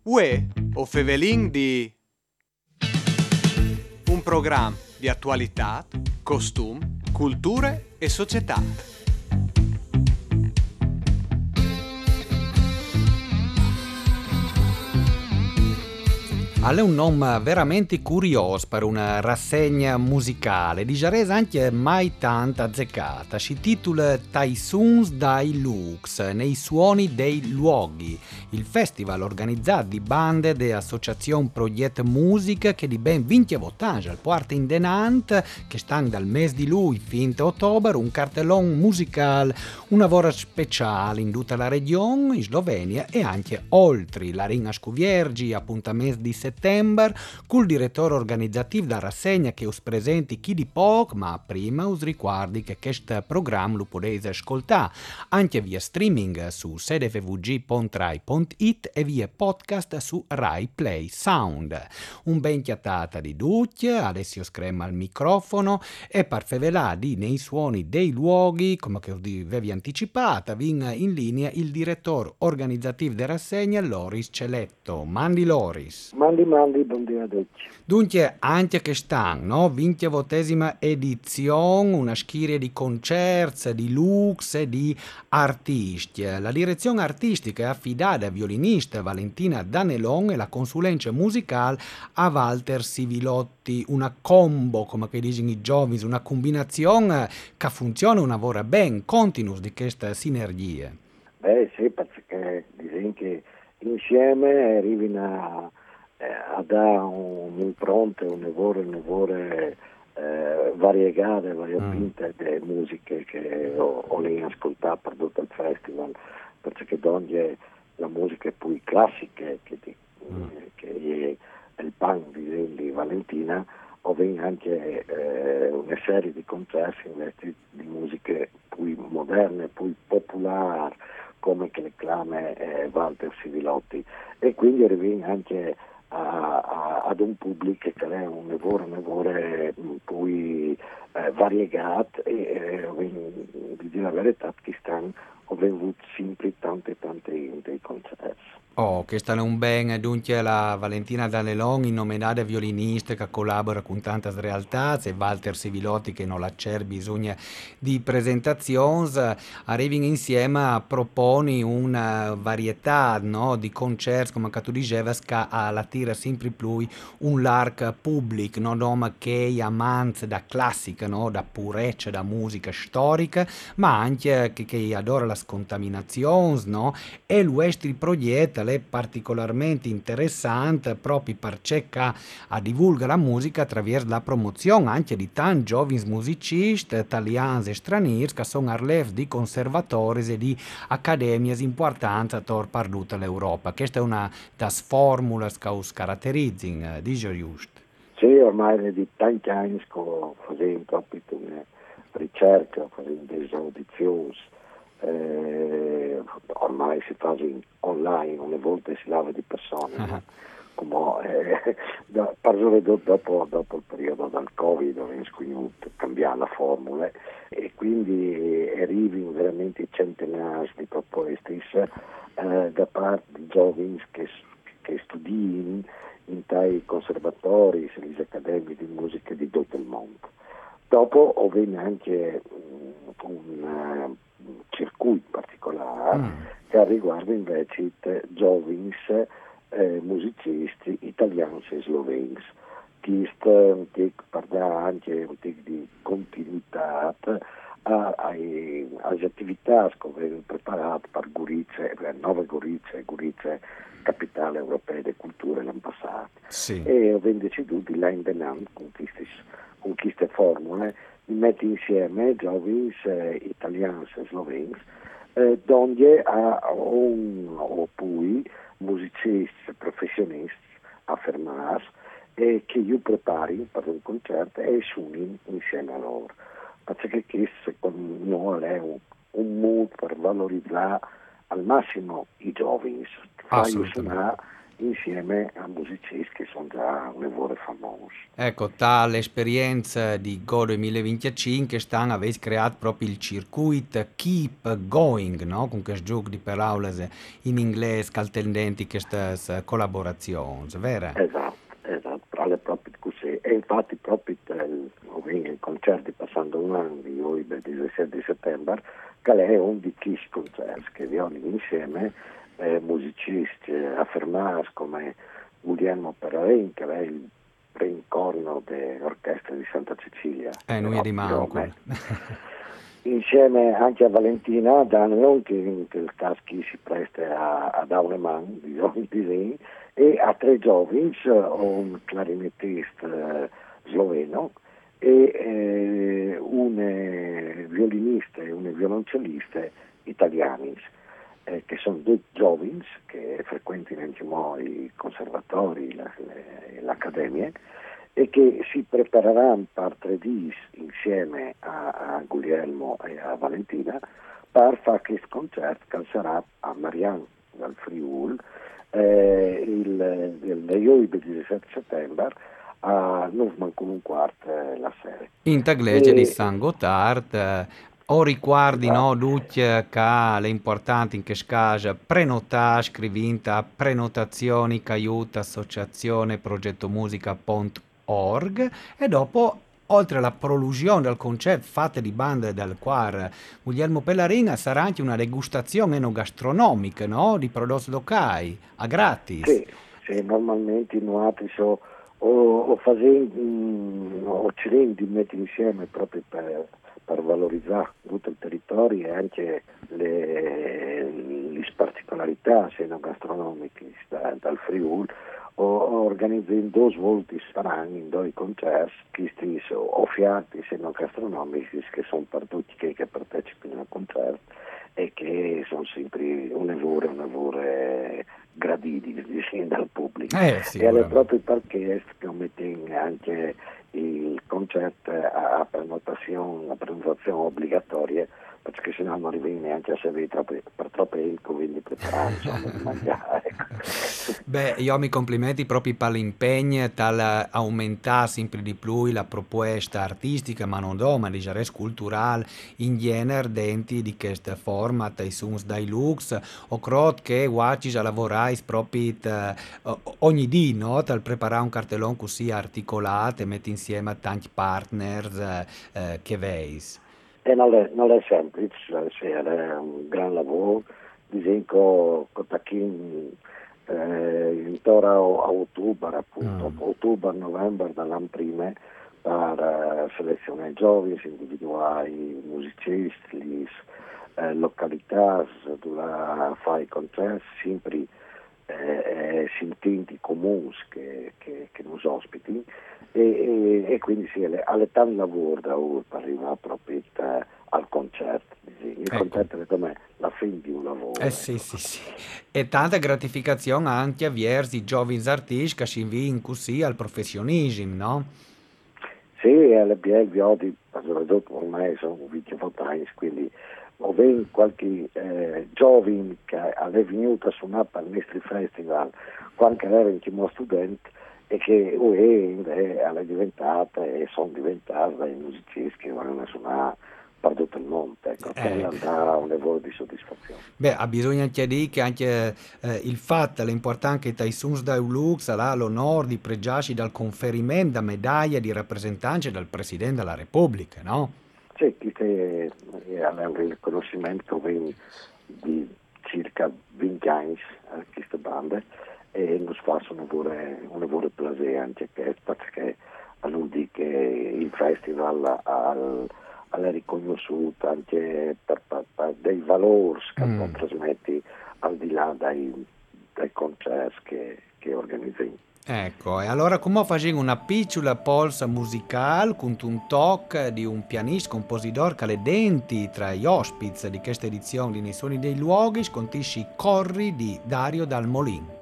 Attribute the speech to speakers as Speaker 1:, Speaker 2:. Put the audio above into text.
Speaker 1: Uè, o Fevelin di un programma di attualità, costum, culture e società.
Speaker 2: È un nome veramente curioso per una rassegna musicale, di Jarez anche mai tanto azzeccata. Si titola Taisuns dai Lux, nei suoni dei luoghi, il festival organizzato di bande e associazioni Proget Musica che di ben 20 votanti al Puerto in Denant, che stanno dal mese di luglio fino a ottobre, un cartellone musicale, una vora speciale in tutta la regione, in Slovenia e anche oltre la Ringa Scuviergi, appuntamento di settembre, col direttore organizzativo da rassegna che us presenti chi di poco, ma prima us ricordi che questo programma lo potete ascoltare anche via streaming su sedefvg.rai.it e via podcast su Rai Play Sound. Un ben chiatata di tutti, Alessio Screma al microfono e per fevelare nei suoni dei luoghi, come che vi avevi anticipata, vin in linea il direttore organizzativo della rassegna Loris Celetto. Mandi Loris.
Speaker 3: Mandi, buongiorno a tutti.
Speaker 2: Dunque, anche quest'anno, no? 20ª edizione, una schiera di concerti, di lux e di artisti. La direzione artistica è affidata a violinista Valentina Danelon e la consulenza musicale a Walter Sivilotti. Una combo, come che dicono i giovani, una combinazione che funziona una vora ben continuous di queste sinergie.
Speaker 3: Beh sì, perché disegni che insieme arrivino a dare un'impronta, un'evore variegate, variopinte delle musiche che ho lì ascoltato per tutto il festival, perché oggi la musica più classica che è il punk di Valentina, ho visto anche una serie di concerti invece di musiche più moderne, più popolari, come che le clame Walter Sivilotti, e quindi arrivi anche ad un pubblico che è un evore più variegato e di dire la verità che stanno ho venuto sempre tante dei concerti.
Speaker 2: Oh, questa è un ben, dunque la Valentina Danelon, innominata violinista che collabora con tante realtà, e Walter Sivilotti che non c'è bisogno di presentazioni, arrivano insieme a proponi una varietà, no, di concerti, come tu dicevi, che attira sempre più un largo pubblico, no, nome che amanti da classica, no, da purezza, da musica storica, ma anche che adora la scontaminazione, no, e il progetto è particolarmente interessante proprio perché a divulgare la musica attraverso la promozione anche di tanti giovani musicisti italiani e stranieri che sono all'ev di conservatori e di accademie importanti per tutta l'Europa. Questa è una delle formule che us caratterizzano, dice giusto.
Speaker 3: Sì, ormai di tanti anni che facevo proprio una ricerca, facevo delle audizioni. Ormai si fa online, una volta si lava di persona, come dopo il periodo del Covid abbiamo sconosciuto cambiare la formula e quindi arrivano veramente centinaia di proposte da parte di giovani che studiano in tai conservatori, le accademie di musica di tutto il mondo. Dopo avviene anche un circuito particolare che riguarda invece giovani musicisti italiani e sloveni. Questo parla anche un tic di continuità alle attività che vengono preparate per Gorice, Nova Gorice, capitale europea delle culture l'anno passato.
Speaker 2: Sì.
Speaker 3: E abbiamo deciso di là in Benan con queste formule di mettere insieme giovani italiani e sloveni, donde o poi musicisti professionisti affermati e che io prepari per un concerto e suoni insieme a loro. Perché questo secondo noi è un modo per valorizzare al massimo i giovani, farli suonare insieme a musicisti che sono già un lavoro famoso.
Speaker 2: Ecco, l'esperienza di Go 2025 stanno avete creato proprio il circuito Keep Going, no? Con questo gioco di parole in inglese caltendenti queste collaborazioni, vero?
Speaker 3: Esatto, però è proprio così. E infatti proprio il concerto passando un anno di il 17 di settembre, che è un di questi concerti che vivono insieme musicisti affermati come Guglielmo Pererin, che è il corno dell'orchestra di Santa Cecilia
Speaker 2: Noi di
Speaker 3: di Roma,
Speaker 2: Mancul.
Speaker 3: insieme anche a Valentina Danelon, che in quel caso chi si presta a dare una mano di ogni disegno, e a tre giovani, un clarinettista sloveno e un violinista e un violoncellista italiani, che sono due giovani che frequentano anche i conservatori, le accademie, e che si prepareranno per 3 giorni insieme a Guglielmo e a Valentina per fare questo concerto che sarà a Mariano dal Friuli il 17 settembre a 9:15 la sera.
Speaker 2: In Tagleggia di San Gotthard, o riguardi no,
Speaker 3: Esatto.
Speaker 2: che è importante in che caso prenotare, scrivinta prenotazioni che aiuta associazione progettomusica.org e dopo oltre alla prolusione del concerto fatte di bande del quar Guglielmo Pellarina sarà anche una degustazione enogastronomica, no? Di prodotti locali, a gratis.
Speaker 3: Sì, sì, normalmente noi o facendo o cercando di mettere insieme proprio per valorizzare tutto il territorio e anche le particolarità enogastronomiche dal Friuli, o organizzando due volte sparani in due concerti che sono offerti enogastronomici che sono per tutti che partecipano al concerto e che sono sempre un lavoro graditi dal pubblico. E è
Speaker 2: Sicuramente.
Speaker 3: proprio perché che mettiamo anche il concerto a prenotazione obbligatoria, perché sennò non arrivi neanche a servire per troppo tempo, quindi preparare insomma di mangiare. Ecco.
Speaker 2: Beh, io mi complimenti proprio per l'impegno, tal aumentare sempre di più la proposta artistica, ma non do, ma di res culturale in genere dentro di questo format, i Suns dai Lux, o credo che guardi a lavorare proprio ogni dì, no? Tal preparare un cartellone così articolato e metti insieme tanti partners che veis.
Speaker 3: E non è semplice, è un gran lavoro, disegno con Tachin intorno a ottobre, appunto, ottobre-novembre dall'anno prima, per selezionare i giovani, individuare i musicisti, le località dove fare i concerti, sempre sententi comuni che nos ospiti e quindi sì, alle tanto lavoro da ora per arrivare proprio al concerto. Il
Speaker 2: Ecco.
Speaker 3: concerto per me è la fine di un lavoro.
Speaker 2: Sì,
Speaker 3: Ecco.
Speaker 2: sì. E tanta gratificazione anche verso i giovani artisti che si avviano così al professionismo, no?
Speaker 3: Sì, alle BL oggi, dopo ormai sono 28 anni, quindi ho ben qualche giovane che è venuto a suonare per il nostro festival quando era in primo studente e che è diventata e sono diventate dei musicisti che vanno a suonare per tutto il mondo. Ecco, quello dà un lavoro di soddisfazione.
Speaker 2: Beh, bisogna anche dire che anche il fatto, l'importante che i Suns da Lux ha l'onore di pregiarsi dal conferimento da medaglia di rappresentanza del Presidente della Repubblica, no?
Speaker 3: Sì, questo è un riconoscimento di circa 20 anni a questa banda e nos fa un lavoro piacere anche perché all'UDI che il festival ha riconosciuto anche per dei valori che può trasmetti al di là dai concerti che organizziamo.
Speaker 2: Ecco, e allora come facciamo una piccola polsa musicale con un tocco di un pianista, compositore che le denti tra gli ospiti di questa edizione di Nei Suoni dei Luoghi, con Tisci Corri di Dario Dal Molin.